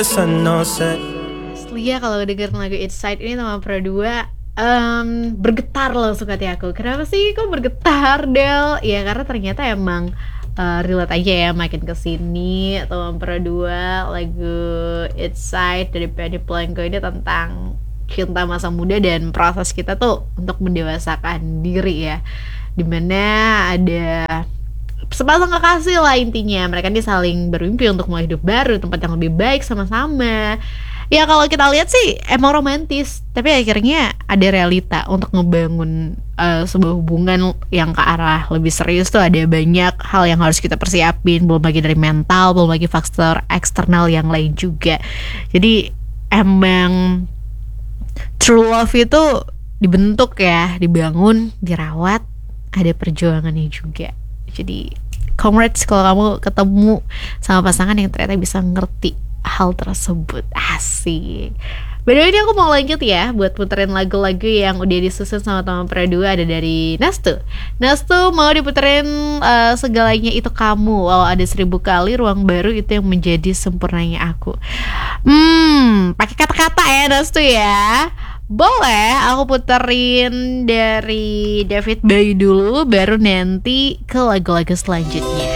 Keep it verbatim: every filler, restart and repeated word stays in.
Asli ya kalau dengerin lagu Inside ini sama Pro dua um, bergetar langsung hati aku. Kenapa sih kok bergetar Del? Ya karena ternyata emang uh, relate aja ya makin kesini sama Pro dua. Lagu Inside dari Benny Blanco ini tentang cinta masa muda dan proses kita tuh untuk mendewasakan diri ya, dimana ada sepasang kekasih lah intinya. Mereka nih saling bermimpi untuk mulai hidup baru, tempat yang lebih baik sama-sama. Ya kalau kita lihat sih emang romantis, tapi akhirnya ada realita untuk ngebangun uh, sebuah hubungan yang ke arah lebih serius tuh ada banyak hal yang harus kita persiapin, belum lagi dari mental, belum lagi faktor eksternal yang lain juga. Jadi emang true love itu dibentuk ya, dibangun, dirawat, ada perjuangannya juga. Jadi congrats kalau kamu ketemu sama pasangan yang ternyata bisa ngerti hal tersebut. Asik. By the way, ini aku mau lanjut ya buat puterin lagu-lagu yang udah disusun sama teman Pro dua. Ada dari Nastu. Nastu mau diputerin uh, Segalanya Itu Kamu. Walau ada seribu kali ruang baru itu yang menjadi sempurnanya aku. Hmm, pakai kata-kata ya Nastu ya. Boleh aku puterin dari David Bowie dulu, baru nanti ke lagu-lagu selanjutnya.